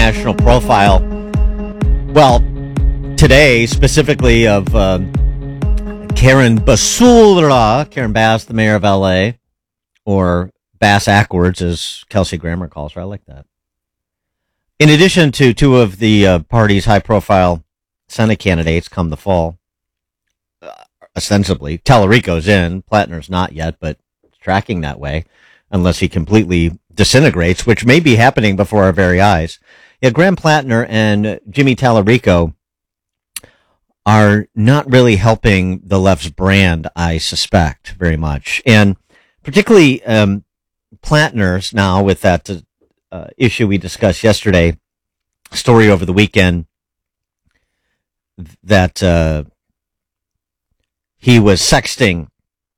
national profile. Well, today, specifically of Karen Bass, the mayor of L.A., or Bass Ackwards, as Kelsey Grammer calls her. I like that. In addition to two of the party's high-profile Senate candidates come the fall, ostensibly, Tallarico's in, Plattner's not yet, but it's tracking that way, unless he completely disintegrates, which may be happening before our very eyes. Yeah, Graham Plattner and Jimmy Tallarico are not really helping the left's brand, I suspect, very much. And particularly Plattner's now with that issue we discussed yesterday, story over the weekend that he was sexting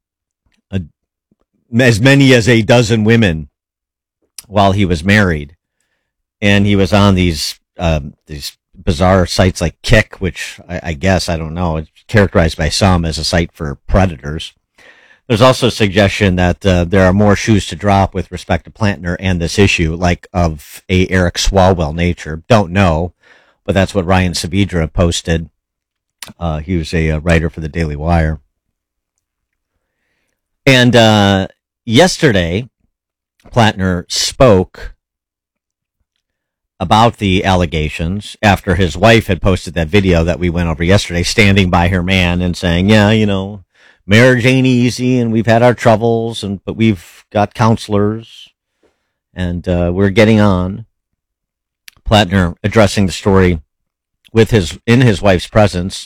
as many as a dozen women while he was married. And he was on these bizarre sites like Kik, which I guess, I don't know, it's characterized by some as a site for predators. There's also a suggestion that there are more shoes to drop with respect to Plattner and this issue, like of a Eric Swalwell nature. Don't know, but that's what Ryan Saavedra posted. He was a writer for the Daily Wire. And yesterday, Plattner spoke about the allegations after his wife had posted that video that we went over yesterday, standing by her man and saying, yeah, you know, marriage ain't easy and we've had our troubles, but we've got counselors and we're getting on. Plattner addressing the story in his wife's presence,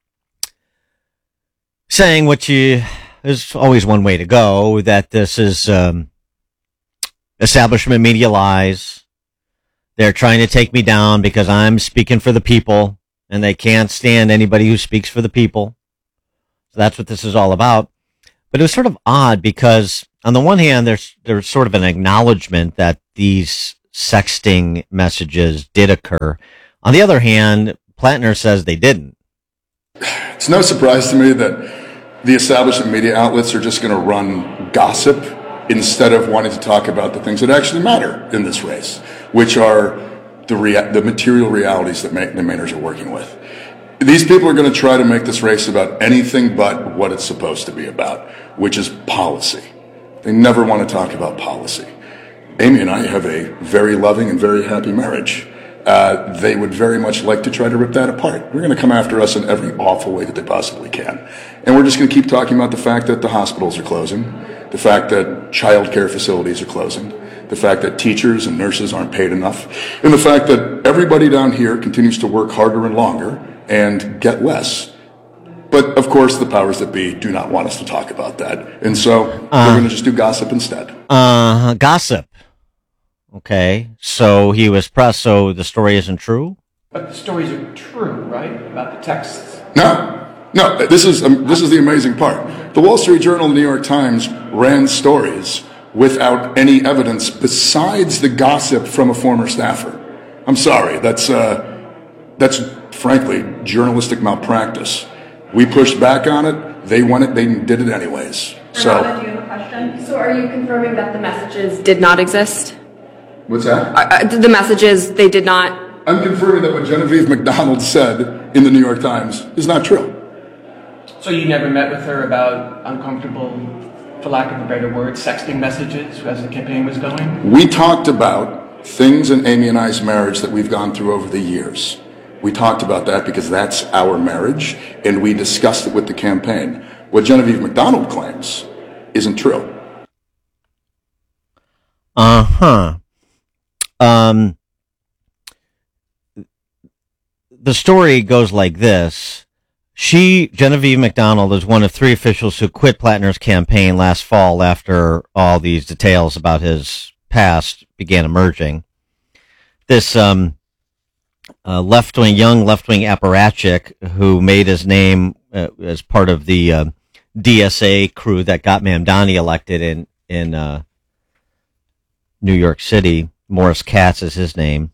saying is always one way to go, that this is establishment media lies. They're trying to take me down because I'm speaking for the people, and they can't stand anybody who speaks for the people. So that's what this is all about. But it was sort of odd because, on the one hand, there's sort of an acknowledgement that these sexting messages did occur. On the other hand, Plattner says they didn't. It's no surprise to me that the establishment media outlets are just going to run gossip instead of wanting to talk about the things that actually matter in this race, which are the material realities that the Mainers are working with. These people are going to try to make this race about anything but what it's supposed to be about, which is policy. They never want to talk about policy. Amy and I have a very loving and very happy marriage. They would very much like to try to rip that apart. They're going to come after us in every awful way that they possibly can. And we're just going to keep talking about the fact that the hospitals are closing, the fact that child care facilities are closing, the fact that teachers and nurses aren't paid enough, and the fact that everybody down here continues to work harder and longer and get less. But, of course, the powers that be do not want us to talk about that. And so we're going to just do gossip instead. Gossip. Okay. So he was pressed, so the story isn't true? But the stories are true, right? About the texts? No, this is the amazing part. The Wall Street Journal and the New York Times ran stories without any evidence besides the gossip from a former staffer. I'm sorry, that's frankly journalistic malpractice. We pushed back on it, they did it anyways. So, do you have a question? So are you confirming that the messages did not exist? What's that? The messages, they did not? I'm confirming that what Genevieve McDonald said in the New York Times is not true. So you never met with her about uncomfortable, for lack of a better word, sexting messages as the campaign was going? We talked about things in Amy and I's marriage that we've gone through over the years. We talked about that because that's our marriage, and we discussed it with the campaign. What Genevieve McDonald claims isn't true. The story goes like this. Genevieve McDonald, is one of three officials who quit Plattner's campaign last fall after all these details about his past began emerging. This young left-wing apparatchik who made his name as part of the DSA crew that got Mamdani elected in New York City. Morris Katz is his name.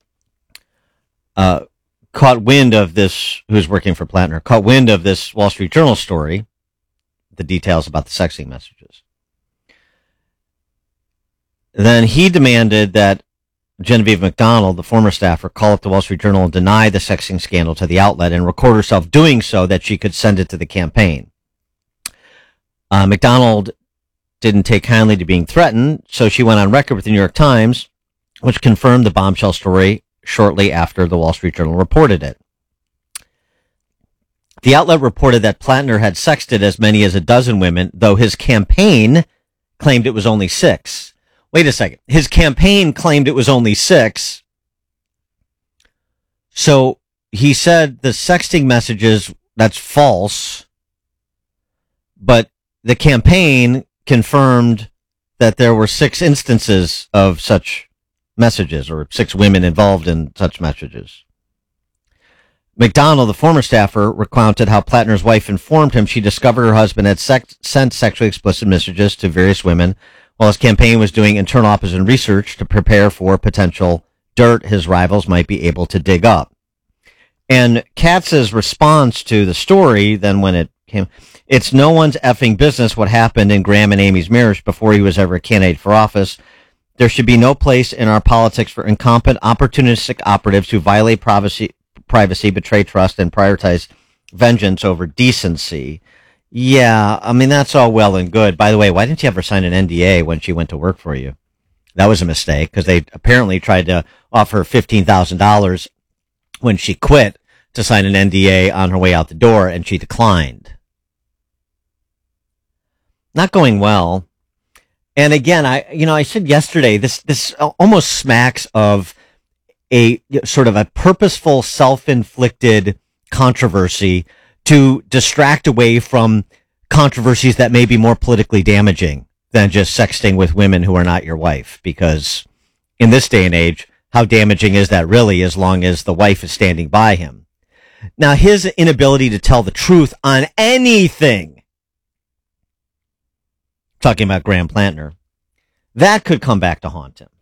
Caught wind of this, who's working for Plattner, caught wind of this Wall Street Journal story, the details about the sexting messages. Then he demanded that Genevieve McDonald, the former staffer, call up the Wall Street Journal and deny the sexting scandal to the outlet and record herself doing so that she could send it to the campaign. McDonald didn't take kindly to being threatened, so she went on record with the New York Times, which confirmed the bombshell story shortly after the Wall Street Journal reported it. The outlet reported that Plattner had sexted as many as a dozen women, though his campaign claimed it was only 6. Wait a second. His campaign claimed it was only 6. So he said the sexting messages, that's false. But the campaign confirmed that there were 6 instances of such messages, or 6 women involved in such messages. McDonald, the former staffer, recounted how Plattner's wife informed him she discovered her husband had sent sexually explicit messages to various women while his campaign was doing internal opposition research to prepare for potential dirt his rivals might be able to dig up. And Katz's response to the story, then when it came, it's no one's effing business what happened in Graham and Amy's marriage before he was ever a candidate for office. There should be no place in our politics for incompetent, opportunistic operatives who violate privacy, betray trust, and prioritize vengeance over decency. Yeah, I mean, that's all well and good. By the way, why didn't you ever sign an NDA when she went to work for you? That was a mistake, because they apparently tried to offer her $15,000 when she quit to sign an NDA on her way out the door, and she declined. Not going well. And again, I said yesterday, this almost smacks of a sort of a purposeful self-inflicted controversy to distract away from controversies that may be more politically damaging than just sexting with women who are not your wife. Because in this day and age, how damaging is that really, as long as the wife is standing by him? Now, his inability to tell the truth on anything, talking about Graham Plattner, that could come back to haunt him.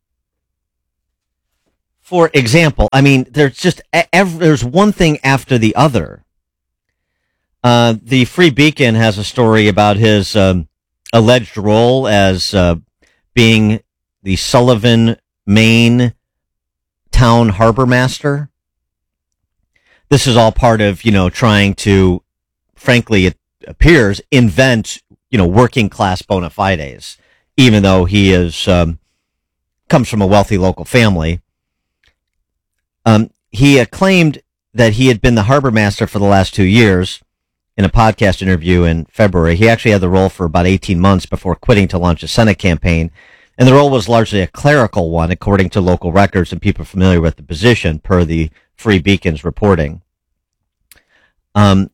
For example, I mean, there's one thing after the other. The Free Beacon has a story about his alleged role as being the Sullivan, Maine town harbor master. This is all part of, trying to, frankly, it appears, invent, working class bona fides, even though he is comes from a wealthy local family. He claimed that he had been the harbor master for the last 2 years in a podcast interview in February. He actually had the role for about 18 months before quitting to launch a Senate campaign. And the role was largely a clerical one, according to local records and people familiar with the position, per the Free Beacon's reporting. So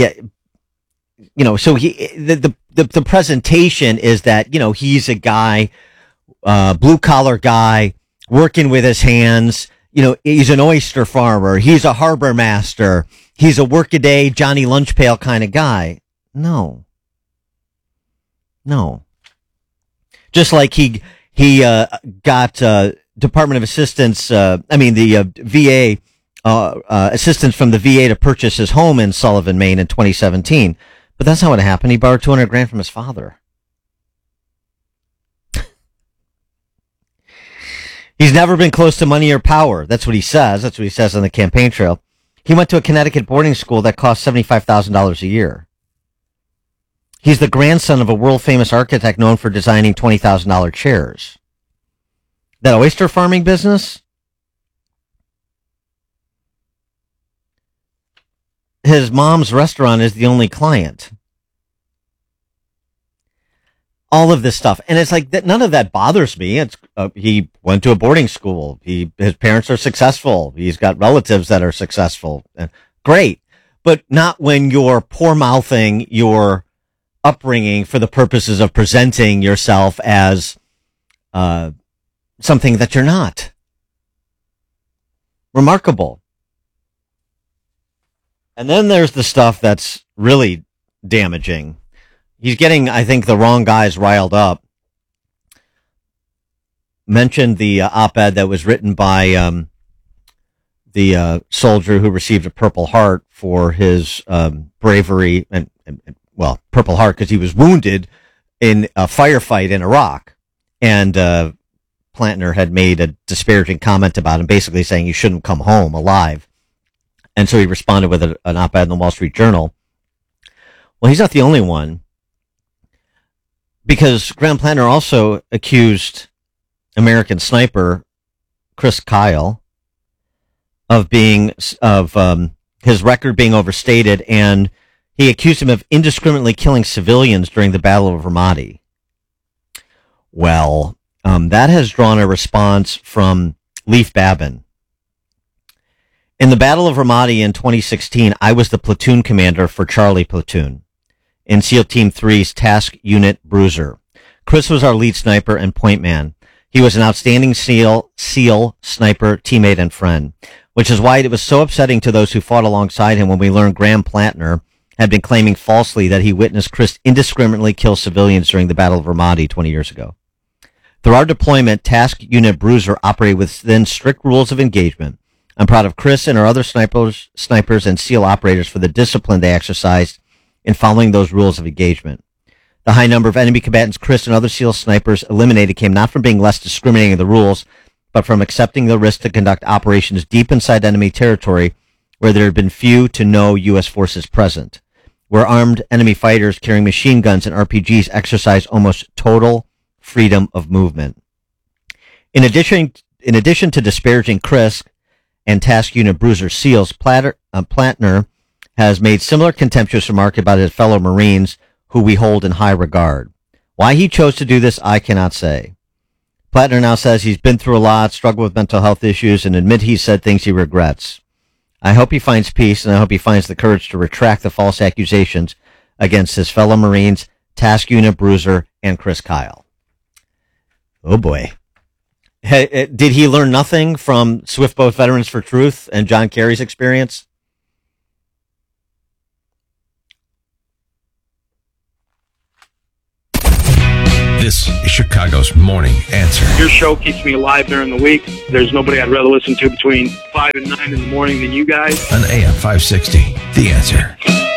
the presentation is that, he's a guy, blue collar guy, working with his hands. He's an oyster farmer. He's a harbor master. He's a workaday Johnny Lunchpail kind of guy. No. Just like he got Department of Assistance. The VA assistance from the VA to purchase his home in Sullivan, Maine, in 2017. But that's not what happened. He borrowed $200,000 from his father. He's never been close to money or power. That's what he says. That's what he says on the campaign trail. He went to a Connecticut boarding school that cost $75,000 a year. He's the grandson of a world-famous architect known for designing $20,000 chairs. That oyster farming business? His mom's restaurant is the only client. All of this stuff. And it's like that. None of that bothers me. It's he went to a boarding school. His parents are successful. He's got relatives that are successful. Great. But not when you're poor mouthing your upbringing for the purposes of presenting yourself as something that you're not. Remarkable. And then there's the stuff that's really damaging. He's getting, I think, the wrong guys riled up. Mentioned the op-ed that was written by the soldier who received a Purple Heart for his bravery, and Purple Heart because he was wounded in a firefight in Iraq. And Plantner had made a disparaging comment about him, basically saying he shouldn't come home alive. And so he responded with an op-ed in the Wall Street Journal. Well, he's not the only one, because Graham Plantner also accused American sniper Chris Kyle of his record being overstated, and he accused him of indiscriminately killing civilians during the Battle of Ramadi. Well, that has drawn a response from Leif Babin. In the Battle of Ramadi in 2016, I was the platoon commander for Charlie Platoon in SEAL Team 3's Task Unit Bruiser. Chris was our lead sniper and point man. He was an outstanding SEAL sniper, teammate, and friend, which is why it was so upsetting to those who fought alongside him when we learned Graham Plantner had been claiming falsely that he witnessed Chris indiscriminately kill civilians during the Battle of Ramadi 20 years ago. Through our deployment, Task Unit Bruiser operated within strict rules of engagement. I'm proud of Chris and our other snipers and SEAL operators for the discipline they exercised in following those rules of engagement. The high number of enemy combatants Chris and other SEAL snipers eliminated came not from being less discriminating in the rules, but from accepting the risk to conduct operations deep inside enemy territory where there had been few to no U.S. forces present, where armed enemy fighters carrying machine guns and RPGs exercised almost total freedom of movement. In addition to disparaging Chris and Task Unit Bruiser SEALs, Plantner has made similar contemptuous remarks about his fellow Marines who we hold in high regard. Why he chose to do this, I cannot say. Plantner now says he's been through a lot, struggled with mental health issues, and admit he said things he regrets. I hope he finds peace, and I hope he finds the courage to retract the false accusations against his fellow Marines, Task Unit Bruiser, and Chris Kyle. Oh boy. Did he learn nothing from Swiftboat Veterans for Truth and John Kerry's experience? This is Chicago's Morning Answer. Your show keeps me alive during the week. There's nobody I'd rather listen to between 5 and 9 in the morning than you guys. On AM 560, The Answer.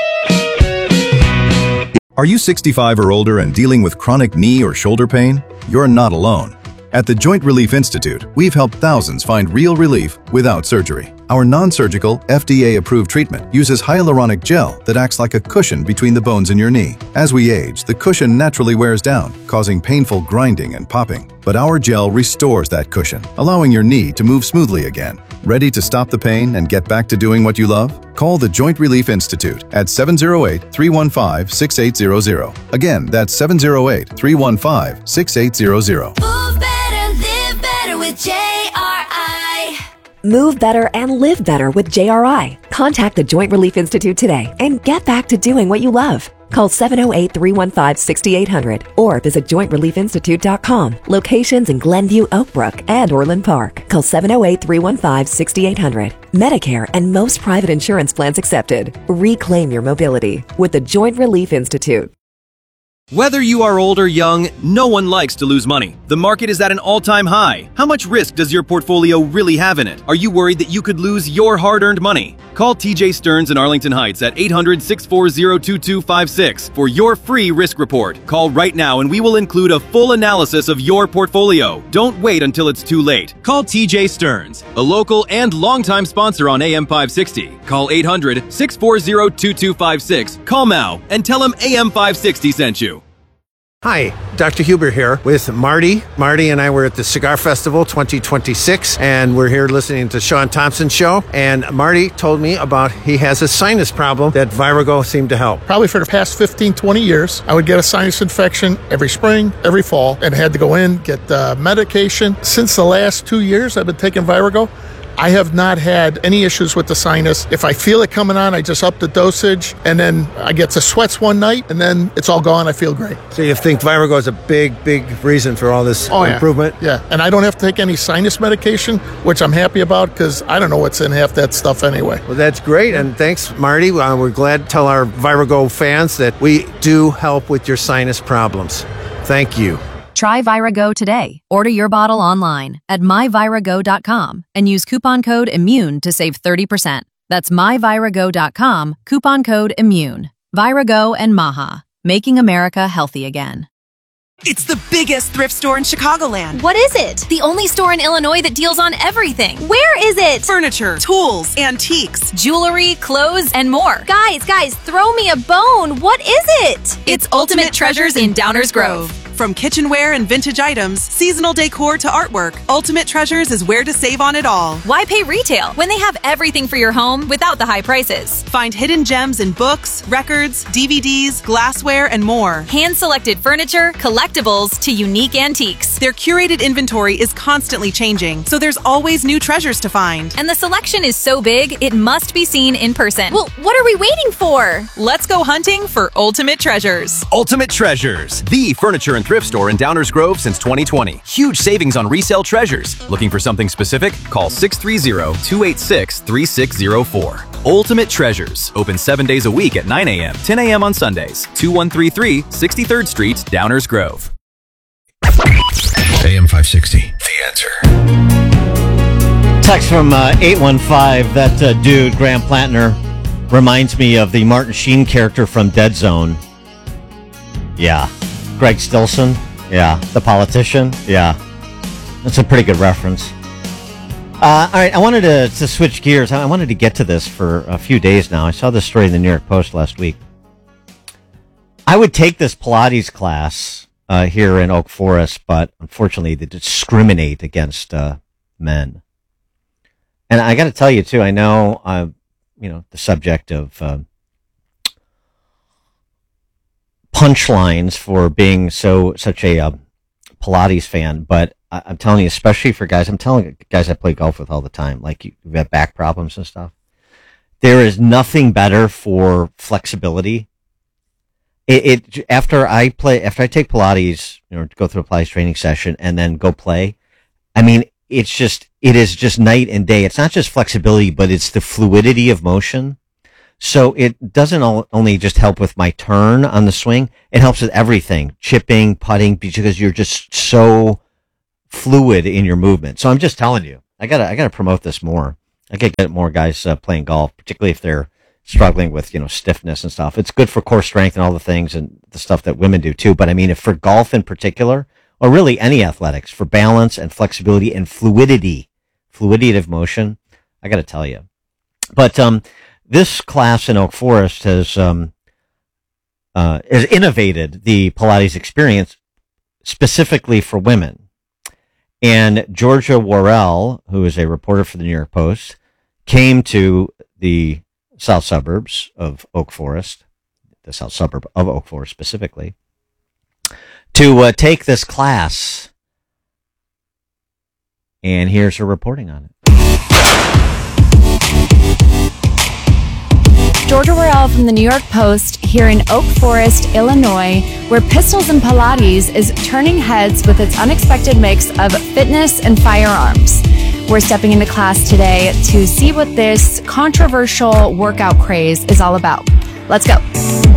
Are you 65 or older and dealing with chronic knee or shoulder pain? You're not alone. At the Joint Relief Institute, we've helped thousands find real relief without surgery. Our non-surgical, FDA-approved treatment uses hyaluronic gel that acts like a cushion between the bones in your knee. As we age, the cushion naturally wears down, causing painful grinding and popping. But our gel restores that cushion, allowing your knee to move smoothly again. Ready to stop the pain and get back to doing what you love? Call the Joint Relief Institute at 708-315-6800. Again, that's 708-315-6800. Move better, live better with JRI. Move better and live better with JRI. Contact the Joint Relief Institute today and get back to doing what you love. Call 708-315-6800 or visit jointreliefinstitute.com. Locations in Glenview, Oakbrook, and Orland Park. Call 708-315-6800. Medicare and most private insurance plans accepted. Reclaim your mobility with the Joint Relief Institute. Whether you are old or young, no one likes to lose money. The market is at an all-time high. How much risk does your portfolio really have in it? Are you worried that you could lose your hard-earned money? Call TJ Stearns in Arlington Heights at 800-640-2256 for your free risk report. Call right now and we will include a full analysis of your portfolio. Don't wait until it's too late. Call TJ Stearns, a local and longtime sponsor on AM 560. Call 800-640-2256. Call now and tell him AM 560 sent you. Hi, Dr. Huber here with Marty. Marty and I were at the Cigar Festival 2026, and we're here listening to Sean Thompson's show. And Marty told me about he has a sinus problem that Virago seemed to help. Probably for the past 15, 20 years, I would get a sinus infection every spring, every fall, and had to go in, get medication. Since the last 2 years I've been taking Virago, I have not had any issues with the sinus. If I feel it coming on, I just up the dosage, and then I get the sweats one night, and then it's all gone. I feel great. So you think Virago is a big reason for all this improvement? Yeah, and I don't have to take any sinus medication, which I'm happy about because I don't know what's in half that stuff anyway. Well, that's great, and thanks, Marty. We're glad to tell our Virago fans that we do help with your sinus problems. Thank you. Try Virago today. Order your bottle online at myvirago.com and use coupon code IMMUNE to save 30%. That's myvirago.com, coupon code IMMUNE. Virago and Maha, making America healthy again. It's the biggest thrift store in Chicagoland. What is it? The only store in Illinois that deals on everything. Where is it? Furniture, tools, antiques, jewelry, clothes, and more. Guys, throw me a bone. What is it? It's Ultimate Treasures in Downers Grove. From kitchenware and vintage items, seasonal decor to artwork, Ultimate Treasures is where to save on it all. Why pay retail when they have everything for your home without the high prices? Find hidden gems in books, records, DVDs, glassware, and more. Hand-selected furniture, collectibles, to unique antiques. Their curated inventory is constantly changing, so there's always new treasures to find. And the selection is so big, it must be seen in person. Well, what are we waiting for? Let's go hunting for Ultimate Treasures. Ultimate Treasures, the furniture and thrift store in Downers Grove since 2020. Huge savings on resale treasures. Looking for something specific? Call 630-286-3604. Ultimate Treasures. Open 7 days a week at 9 a.m., 10 a.m. on Sundays. 2133 63rd Street, Downers Grove. AM 560. The Answer. Text from 815. That dude, Graham Plattner, reminds me of the Martin Sheen character from Dead Zone. Yeah. Greg Stilson, yeah. The politician, yeah. That's a pretty good reference. All right, I wanted to switch gears. I wanted to get to this for a few days now. I saw this story in the New York Post last week. I would take this Pilates class here in Oak Forest, but unfortunately they discriminate against men. And I got to tell you, too, I know, the subject of punchlines for being such a Pilates fan, but I'm telling you, especially for guys, I'm telling guys I play golf with all the time, like you have back problems and stuff. There is nothing better for flexibility. After I take Pilates, go through a Pilates training session and then go play. I mean, it is just night and day. It's not just flexibility, but it's the fluidity of motion. So it doesn't only just help with my turn on the swing. It helps with everything, chipping, putting, because you're just so fluid in your movement. So I'm just telling you, I gotta promote this more. I gotta get more guys playing golf, particularly if they're struggling with, stiffness and stuff. It's good for core strength and all the things and the stuff that women do too. But I mean, if for golf in particular, or really any athletics, for balance and flexibility and fluidity of motion, I gotta tell you. But, this class in Oak Forest has innovated the Pilates experience specifically for women. And Georgia Worrell, who is a reporter for the New York Post, came to the south suburbs of Oak Forest, the south suburb of Oak Forest specifically, to take this class. And here's her reporting on it. Georgia Worrell from the New York Post here in Oak Forest, Illinois, where Pistols and Pilates is turning heads with its unexpected mix of fitness and firearms. We're stepping into class today to see what this controversial workout craze is all about. Let's go.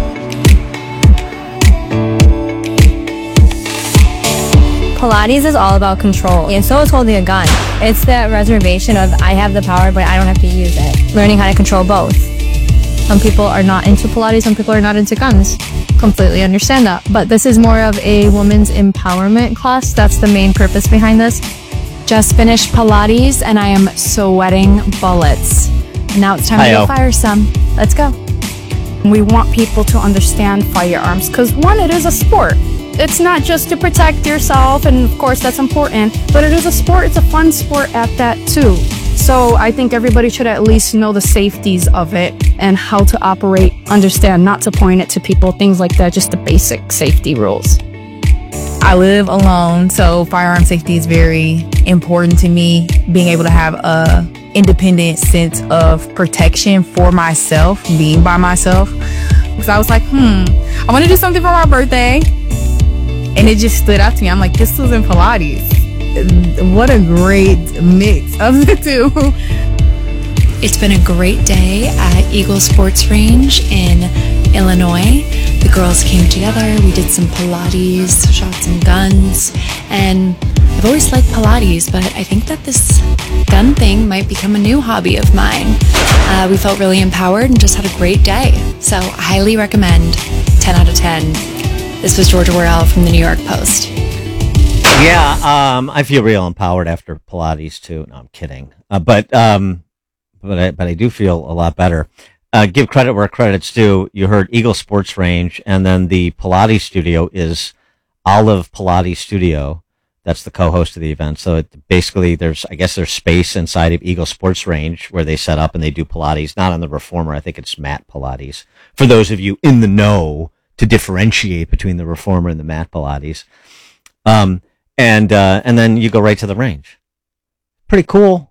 Pilates is all about control, and so is holding a gun. It's that reservation of I have the power, but I don't have to use it. Learning how to control both. Some people are not into Pilates, some people are not into guns. Completely understand that. But this is more of a women's empowerment class. That's the main purpose behind this. Just finished Pilates and I am sweating bullets. Now it's time to go fire some. Let's go. We want people to understand firearms because one, it is a sport. It's not just to protect yourself, and of course that's important, but it is a sport. It's a fun sport at that too. So I think everybody should at least know the safeties of it and how to operate, understand not to point it to people, things like that, just the basic safety rules. I live alone, so firearm safety is very important to me. Being able to have a independent sense of protection for myself, being by myself. So I was like, I want to do something for my birthday. And it just stood out to me. I'm like, Pistols and Pilates. What a great mix of the two. It's been a great day at Eagle Sports Range in Illinois. The girls came together, we did some Pilates, shot some guns, and I've always liked Pilates, but I think that this gun thing might become a new hobby of mine. We felt really empowered and just had a great day, so I highly recommend. 10 out of 10. This was Georgia Worrell from the New York Post. Yeah, I feel real empowered after Pilates too. No, I'm kidding. But I do feel a lot better. Give credit where credit's due. You heard Eagle Sports Range, and then the Pilates studio is Olive Pilates Studio. That's the co-host of the event. So basically there's space inside of Eagle Sports Range where they set up and they do Pilates, not on the Reformer. I think it's mat Pilates. For those of you in the know to differentiate between the Reformer and the mat Pilates. And then you go right to the range. Pretty cool.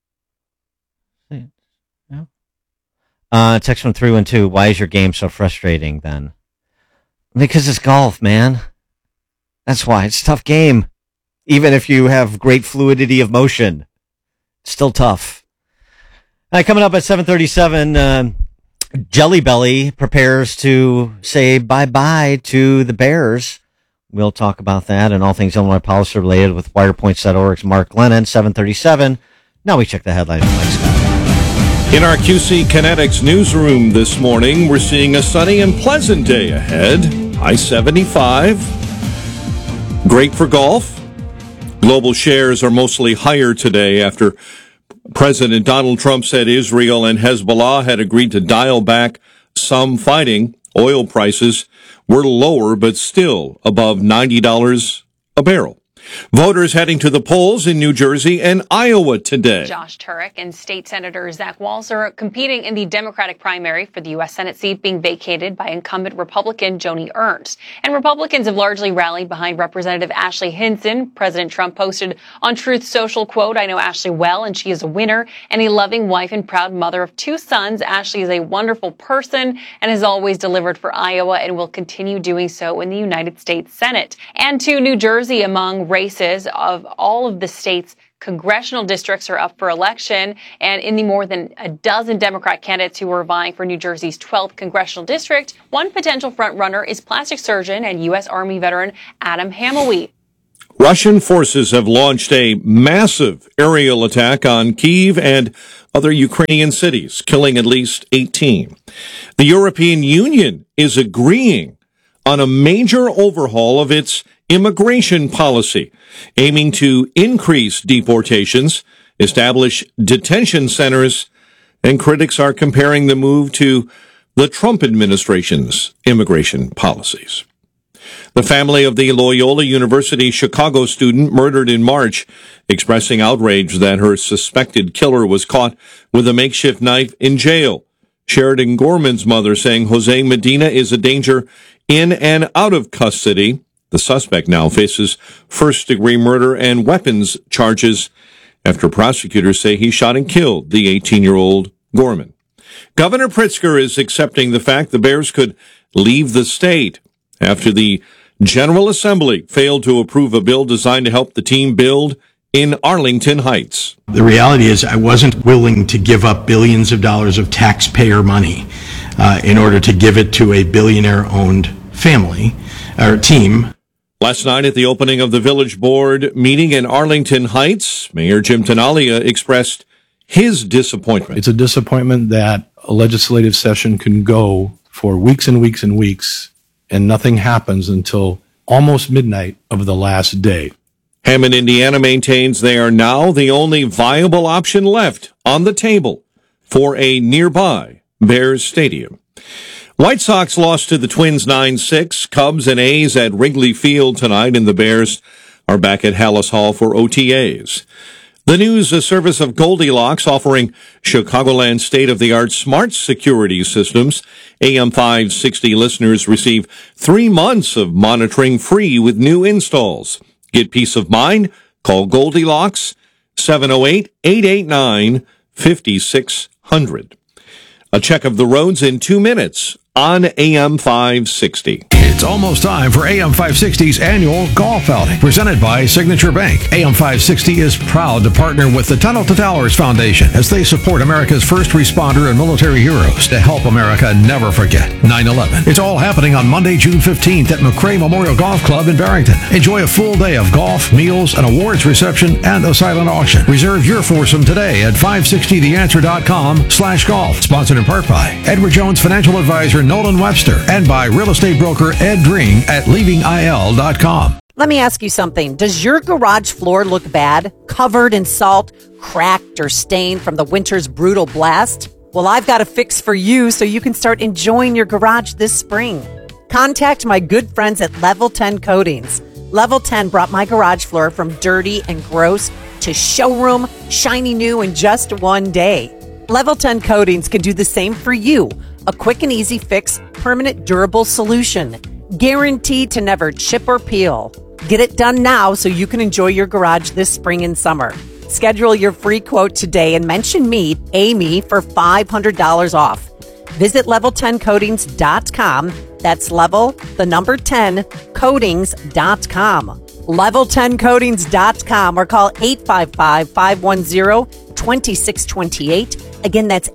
Text from 312. Why is your game so frustrating then? Because it's golf, man. That's why. It's a tough game. Even if you have great fluidity of motion, it's still tough. Coming up at 7:37, Jelly Belly prepares to say bye-bye to the Bears. We'll talk about that and all things Illinois policy related with WirePoints.org's Mark Lennon, 7:37. Now we check the headlines with Mike Scott. In our QC Kinetics newsroom this morning, we're seeing a sunny and pleasant day ahead. High 75. Great for golf. Global shares are mostly higher today after President Donald Trump said Israel and Hezbollah had agreed to dial back some fighting. Oil prices were lower, but still above $90 a barrel. Voters heading to the polls in New Jersey and Iowa today. Josh Turek and State Senator Zach Walser competing in the Democratic primary for the U.S. Senate seat being vacated by incumbent Republican Joni Ernst. And Republicans have largely rallied behind Representative Ashley Hinson. President Trump posted on Truth Social, quote, "I know Ashley well, and she is a winner and a loving wife and proud mother of 2 sons. Ashley is a wonderful person and has always delivered for Iowa and will continue doing so in the United States Senate." And to New Jersey, among races of all of the state's congressional districts are up for election. And in the more than a dozen Democrat candidates who are vying for New Jersey's 12th congressional district, one potential frontrunner is plastic surgeon and U.S. Army veteran Adam Hamilweed. Russian forces have launched a massive aerial attack on Kyiv and other Ukrainian cities, killing at least 18. The European Union is agreeing on a major overhaul of its immigration policy, aiming to increase deportations, establish detention centers, and critics are comparing the move to the Trump administration's immigration policies. The family of the Loyola University Chicago student murdered in March, expressing outrage that her suspected killer was caught with a makeshift knife in jail. Sheridan Gorman's mother saying Jose Medina is a danger in and out of custody. The suspect now faces first-degree murder and weapons charges after prosecutors say he shot and killed the 18-year-old Gorman. Governor Pritzker is accepting the fact the Bears could leave the state after the General Assembly failed to approve a bill designed to help the team build in Arlington Heights. The reality is I wasn't willing to give up billions of dollars of taxpayer money in order to give it to a billionaire-owned family or team. Last night at the opening of the Village Board meeting in Arlington Heights, Mayor Jim Tenalia expressed his disappointment. It's a disappointment that a legislative session can go for weeks and weeks and weeks and nothing happens until almost midnight of the last day. Hammond, Indiana maintains they are now the only viable option left on the table for a nearby Bears stadium. White Sox lost to the Twins 9-6. Cubs and A's at Wrigley Field tonight, and the Bears are back at Hallis Hall for OTAs. The news, a service of Goldilocks, offering Chicagoland state-of-the-art smart security systems. AM 560 listeners receive 3 months of monitoring free with new installs. Get peace of mind. Call Goldilocks, 708-889-5600. A check of the roads in 2 minutes on AM 560. It's almost time for AM 560's annual golf outing, presented by Signature Bank. AM 560 is proud to partner with the Tunnel to Towers Foundation as they support America's first responder and military heroes to help America never forget 9/11. It's all happening on Monday, June 15th at McRae Memorial Golf Club in Barrington. Enjoy a full day of golf, meals, an awards reception, and a silent auction. Reserve your foursome today at 560theanswer.com/golf. Sponsored in part by Edward Jones Financial Advisor Nolan Webster and by real estate broker Ed Ring at leavingil.com. Let me ask you something. Does your garage floor look bad? Covered in salt, cracked, or stained from the winter's brutal blast? Well, I've got a fix for you so you can start enjoying your garage this spring. Contact my good friends at Level 10 Coatings. Level 10 brought my garage floor from dirty and gross to showroom, shiny new in just one day. Level 10 Coatings can do the same for you. A quick and easy fix, permanent durable solution. Guaranteed to never chip or peel. Get it done now so you can enjoy your garage this spring and summer. Schedule your free quote today and mention me, Amy, for $500 off. Visit level10coatings.com. That's level, the number 10, coatings.com. Level10coatings.com or call 855-510-2628. Again, that's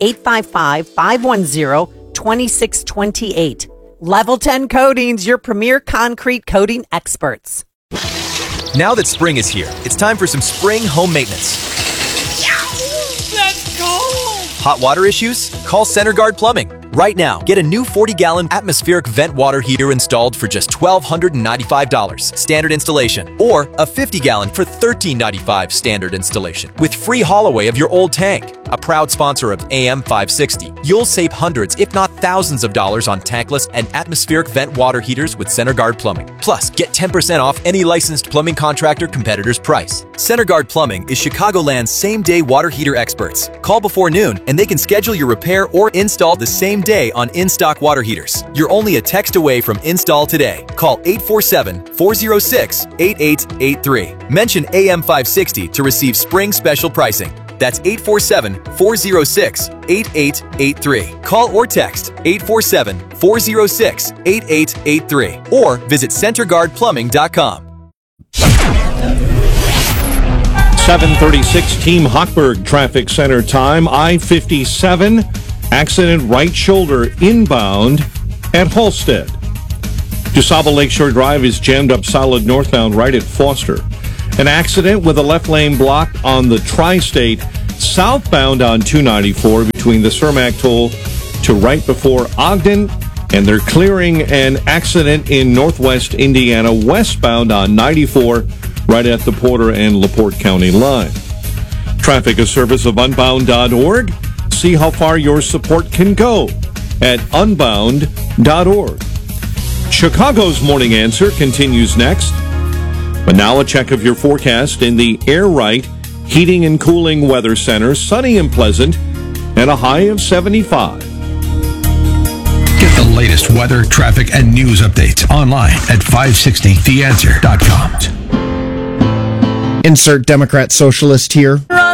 855-510-2628. Level 10 Coatings, your premier concrete coating experts. Now that spring is here, it's time for some spring home maintenance. That's cold! Hot water issues? Call CenterGuard Plumbing. Right now, get a new 40-gallon atmospheric vent water heater installed for just $1,295 standard installation, or a 50-gallon for $1,395 standard installation, with free haul away of your old tank. A proud sponsor of AM 560, you'll save hundreds, if not thousands of dollars on tankless and atmospheric vent water heaters with CenterGuard Plumbing. Plus, get 10% off any licensed plumbing contractor competitor's price. CenterGuard Plumbing is Chicagoland's same-day water heater experts. Call before noon, and they can schedule your repair or install the same day on in-stock water heaters. You're only a text away from install today. Call 847-406-8883. Mention AM 560 to receive spring special pricing. That's 847-406-8883. Call or text 847-406-8883 or visit centerguardplumbing.com. 7:36 Team Hochberg Traffic Center time. I-57 accident right shoulder inbound at Halstead. DuSable Lakeshore Drive is jammed up solid northbound right at Foster. An accident with a left lane blocked on the Tri-State southbound on 294 between the Cermak toll to right before Ogden, and they're clearing an accident in northwest Indiana westbound on 94 right at the Porter and LaPorte County line. Traffic, a service of unbound.org. See how far your support can go at unbound.org. Chicago's Morning Answer continues next. But now a check of your forecast in the Air Right Heating and Cooling Weather Center. Sunny and pleasant and a high of 75. Get the latest weather, traffic, and news updates online at 560theanswer.com. Insert Democrat socialist here.